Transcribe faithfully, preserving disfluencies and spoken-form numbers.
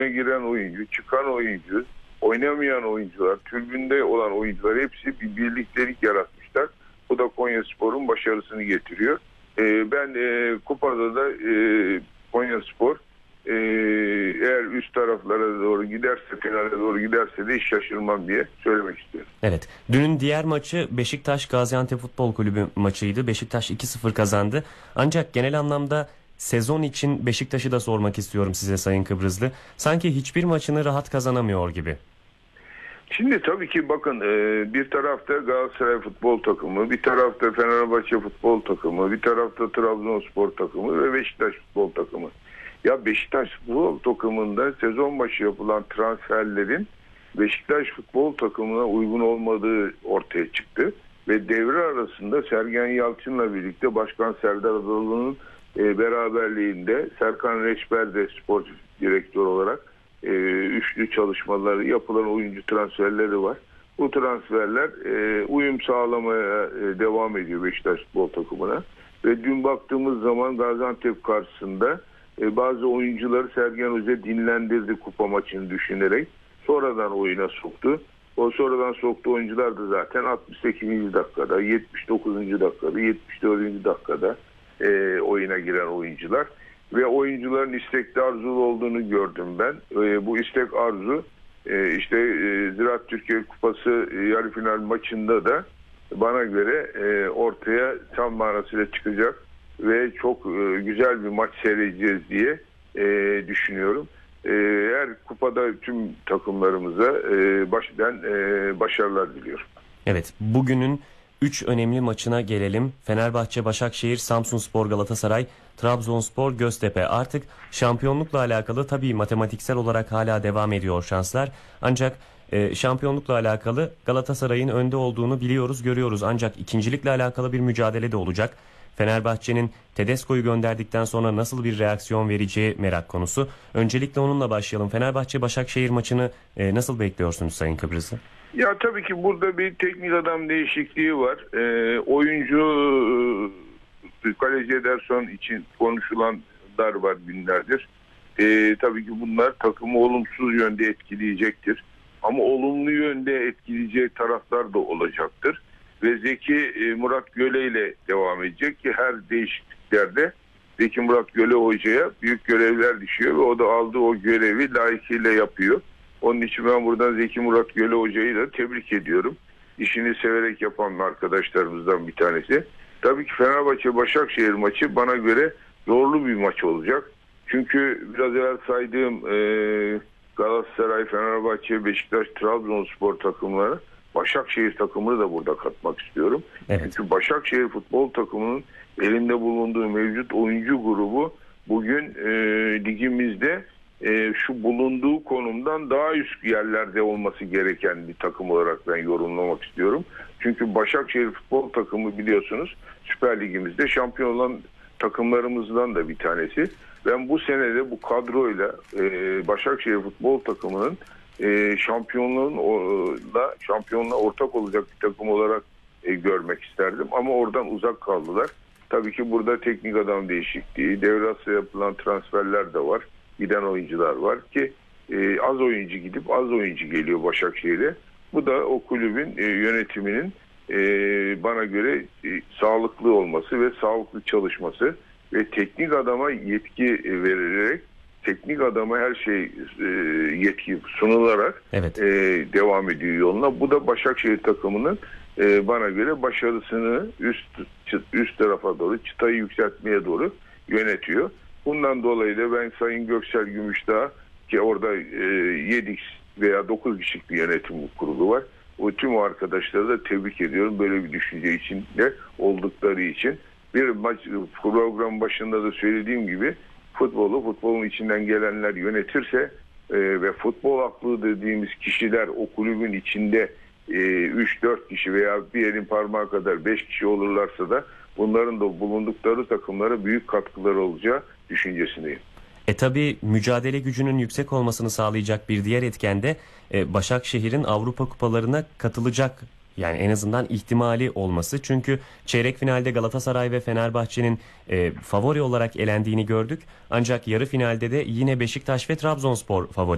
giren oyuncu, çıkan oyuncu, oynamayan oyuncular, tribünde olan oyuncular hepsi bir birliktelik yaratmışlar. Bu da Konyaspor'un başarısını getiriyor. Ee, ben e, kupada da e, Konyaspor e, eğer üst taraflara doğru giderse, finale doğru giderse de hiç şaşırmam diye söylemek istiyorum. Evet. Dünün diğer maçı Beşiktaş Gaziantep Futbol Kulübü maçıydı. Beşiktaş iki sıfır kazandı. Ancak genel anlamda sezon için Beşiktaş'ı da sormak istiyorum size Sayın Kıbrıslı. Sanki hiçbir maçını rahat kazanamıyor gibi. Şimdi tabii ki bakın bir tarafta Galatasaray futbol takımı, bir tarafta Fenerbahçe futbol takımı, bir tarafta Trabzonspor takımı ve Beşiktaş futbol takımı. Ya Beşiktaş futbol takımında sezon başı yapılan transferlerin Beşiktaş futbol takımına uygun olmadığı ortaya çıktı. Ve devre arasında Sergen Yalçın'la birlikte Başkan Serdar Adalı'nın e, beraberliğinde Serkan Reçber de sportif direktör olarak e, üçlü çalışmaları yapılan oyuncu transferleri var. Bu transferler e, uyum sağlamaya e, devam ediyor Beşiktaş futbol takımına. Ve dün baktığımız zaman Gaziantep karşısında e, bazı oyuncuları Sergen Hoca dinlendirdi kupa maçını düşünerek. Sonradan oyuna soktu. O sonradan soktuğu oyuncular da zaten altmış sekizinci dakikada, yetmiş dokuzuncu dakikada, yetmiş dördüncü dakikada e, oyuna giren oyuncular. Ve oyuncuların istekli arzulu olduğunu gördüm ben. E, bu istek arzu e, işte e, Ziraat Türkiye Kupası e, yarı final maçında da bana göre e, ortaya tam manasıyla çıkacak ve çok e, güzel bir maç seyredeceğiz diye e, düşünüyorum. Eğer kupada tüm takımlarımıza e, baş, ben e, başarılar diliyorum. Evet, bugünün üç önemli maçına gelelim. Fenerbahçe, Başakşehir, Samsunspor, Galatasaray, Trabzonspor, Göztepe. Artık şampiyonlukla alakalı tabii matematiksel olarak hala devam ediyor şanslar. Ancak e, şampiyonlukla alakalı Galatasaray'ın önde olduğunu biliyoruz, görüyoruz. Ancak ikincilikle alakalı bir mücadele de olacak. Fenerbahçe'nin Tedesco'yu gönderdikten sonra nasıl bir reaksiyon vereceği merak konusu. Öncelikle onunla başlayalım. Fenerbahçe-Başakşehir maçını e, nasıl bekliyorsunuz Sayın Kıbrıslı? Ya tabii ki burada bir teknik adam değişikliği var. E, oyuncu e, kaleci Ederson için konuşulanlar var günlerdir. E, tabii ki bunlar takımı olumsuz yönde etkileyecektir. Ama olumlu yönde etkileyecek taraflar da olacaktır. Ve Zeki Murat Göle ile devam edecek ki her değişikliklerde Zeki Murat Göle hocaya büyük görevler düşüyor ve o da aldığı o görevi layıkıyla yapıyor. Onun için ben buradan Zeki Murat Göle hocayı da tebrik ediyorum. İşini severek yapan arkadaşlarımızdan bir tanesi. Tabii ki Fenerbahçe-Başakşehir maçı bana göre zorlu bir maç olacak. Çünkü biraz evvel saydığım e, Galatasaray, Fenerbahçe, Beşiktaş, Trabzonspor takımları, Başakşehir takımını da burada katmak istiyorum. Evet. Çünkü Başakşehir futbol takımının elinde bulunduğu mevcut oyuncu grubu bugün e, ligimizde e, şu bulunduğu konumdan daha üst yerlerde olması gereken bir takım olarak ben yorumlamak istiyorum. Çünkü Başakşehir futbol takımı biliyorsunuz Süper Ligimizde şampiyon olan takımlarımızdan da bir tanesi. Ben bu senede bu kadroyla e, Başakşehir futbol takımının E, şampiyonluğunla şampiyonluğa ortak olacak bir takım olarak e, görmek isterdim ama oradan uzak kaldılar. Tabii ki burada teknik adam değişikliği, devre arası yapılan transferler de var. Giden oyuncular var ki e, az oyuncu gidip az oyuncu geliyor Başakşehir'e. Bu da o kulübün e, yönetiminin e, bana göre e, sağlıklı olması ve sağlıklı çalışması ve teknik adama yetki e, verilerek teknik adama her şey e, yetki sunularak evet. e, devam ediyor yoluna. Bu da Başakşehir takımının e, bana göre başarısını üst üst tarafa doğru, çıtayı yükseltmeye doğru yönetiyor. Bundan dolayı da ben Sayın Göksel Gümüşdağ ki orada e, yedi veya dokuz kişilik bir yönetim kurulu var. O tüm o arkadaşları da tebrik ediyorum. Böyle bir düşünce içinde oldukları için. Bir maç program başında da söylediğim gibi futbolu futbolun içinden gelenler yönetirse e, ve futbol aklı dediğimiz kişiler o kulübün içinde e, üç dört kişi veya bir elin parmağı kadar beş kişi olurlarsa da bunların da bulundukları takımlara büyük katkıları olacağı düşüncesindeyim. E tabi mücadele gücünün yüksek olmasını sağlayacak bir diğer etken de e, Başakşehir'in Avrupa kupalarına katılacak, yani en azından ihtimali olması. Çünkü çeyrek finalde Galatasaray ve Fenerbahçe'nin e, favori olarak elendiğini gördük. Ancak yarı finalde de yine Beşiktaş ve Trabzonspor favori.